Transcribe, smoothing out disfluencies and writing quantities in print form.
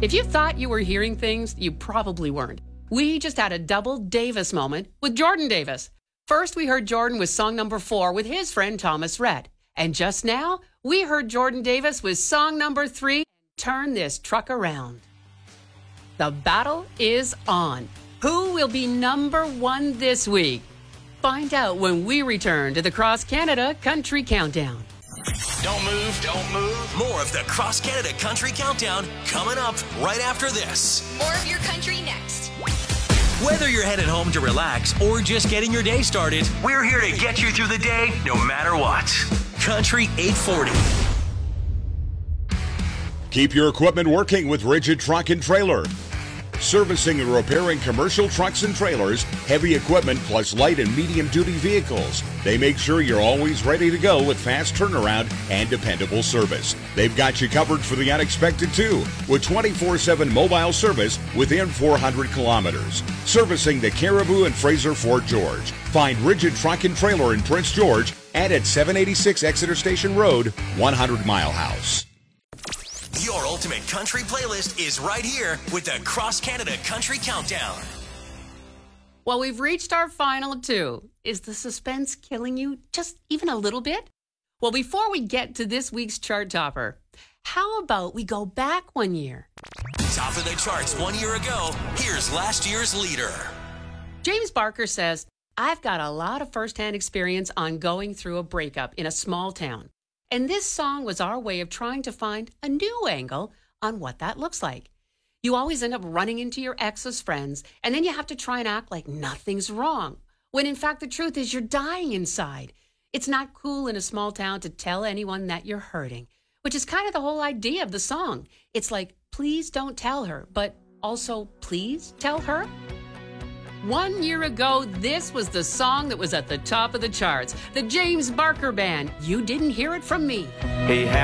If you thought you were hearing things, you probably weren't. We just had a double Davis moment with Jordan Davis. First, we heard Jordan with song number 4 with his friend Thomas Rhett. And just now, we heard Jordan Davis with song number 3, Turn This Truck Around. The battle is on. Who will be number 1 this week? Find out when we return to the Cross Canada Country Countdown. Don't move, don't move. More of the Cross Canada Country Countdown coming up right after this. More of your country next. Whether you're headed home to relax or just getting your day started, we're here to get you through the day no matter what. Country 840. Keep your equipment working with Rigid Truck and Trailer. Servicing and repairing commercial trucks and trailers, heavy equipment, plus light and medium-duty vehicles. They make sure you're always ready to go with fast turnaround and dependable service. They've got you covered for the unexpected, too, with 24/7 mobile service within 400 kilometers. Servicing the Caribou and Fraser Fort George. Find Rigid Truck and Trailer in Prince George and at 786 Exeter Station Road, 100 Mile House. Your ultimate country playlist is right here with the Cross Canada Country Countdown. Well, we've reached our final 2. Is the suspense killing you just even a little bit? Well, before we get to this week's chart topper, how about we go back 1 year? Top of the charts 1 year ago, here's last year's leader. James Barker says, I've got a lot of firsthand experience on going through a breakup in a small town. And this song was our way of trying to find a new angle on what that looks like. You always end up running into your ex's friends, and then you have to try and act like nothing's wrong, when in fact the truth is you're dying inside. It's not cool in a small town to tell anyone that you're hurting, which is kind of the whole idea of the song. It's like, please don't tell her, but also please tell her. 1 year ago, this was the song that was at the top of the charts. The James Barker Band. You didn't hear it from me. Hey,